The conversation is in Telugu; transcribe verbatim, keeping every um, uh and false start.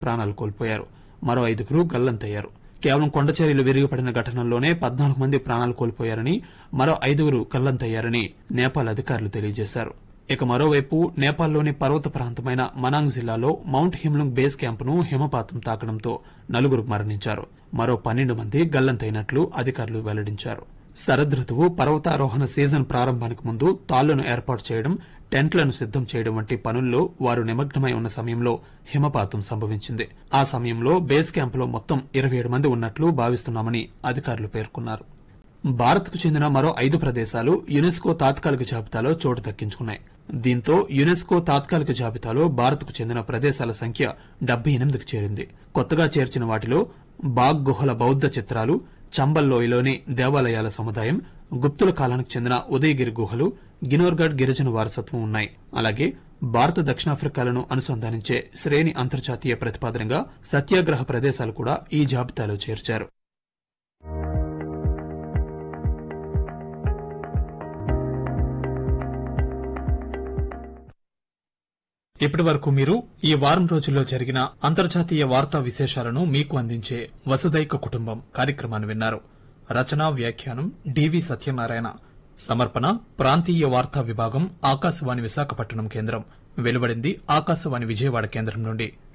ప్రాణాలు కోల్పోయారు. మరో ఐదుగురు గల్లంతయ్యారు. కేవలం కొండచర్యలు విరిగిపడిన ఘటనల్లోనే పద్నాలుగు మంది ప్రాణాలు కోల్పోయారని, మరో ఐదుగురు గల్లంతయ్యారని నేపాల్ అధికారులు తెలియజేశారు. ఇక మరోవైపు నేపాల్లోని పర్వత ప్రాంతమైన మనాంగ్ జిల్లాలో మౌంట్ హిమ్లుంగ్ బేస్ క్యాంపును హిమపాతం తాకడంతో నలుగురు మరణించారు. మరో పన్నెండు మంది గల్లంతైనట్లు అధికారులు వెల్లడించారు. శరదృతువు పర్వతారోహణ సీజన్ ప్రారంభానికి ముందు తాళ్లను ఏర్పాటు చేయడం, టెంట్లను సిద్దం చేయడం వంటి పనుల్లో వారు నిమగ్నమై ఉన్న సమయంలో హిమపాతం సంభవించింది. ఆ సమయంలో బేస్ క్యాంపులో మొత్తం ఇరవై ఏడు మంది ఉన్నట్లు భావిస్తున్నామని అధికారులు పేర్కొన్నారు. భారత్కు చెందిన మరో ఐదు ప్రదేశాలు యునెస్కో తాత్కాలిక జాబితాలో చోటు దక్కించుకున్నాయి. దీంతో యునెస్కో తాత్కాలిక జాబితాలో భారత్కు చెందిన ప్రదేశాల సంఖ్య డెబ్బై ఎనిమిదికి చేరింది. కొత్తగా చేర్చిన వాటిలో బాగ్ గుహల బౌద్ధ చిత్రాలు, చంబల్ లోయలోని దేవాలయాల సముదాయం, గుప్తుల కాలానికి చెందిన ఉదయగిరి గుహలు, గినోర్గఢ్ గిరిజన వారసత్వం ఉన్నాయి. అలాగే భారత దక్షిణాఫ్రికాలను అనుసంధానించే శ్రేణి అంతర్జాతీయ ప్రతిపాదనగా సత్యాగ్రహ ప్రదేశాలు కూడా ఈ జాబితాలో చేర్చారు. ఇప్పటి వరకు మీరు ఈ వారం రోజుల్లో జరిగిన అంతర్జాతీయ వార్తా విశేషాలను మీకు అందించే వసుదైక కుటుంబం కార్యక్రమాన్ని విన్నారు. రచనా వ్యాఖ్యానం డివి సత్యనారాయణ. సమర్పణ ప్రాంతీయ వార్తా విభాగం, ఆకాశవాణి విశాఖపట్నం కేంద్రం. వెలువడింది ఆకాశవాణి విజయవాడ కేంద్రం నుండి.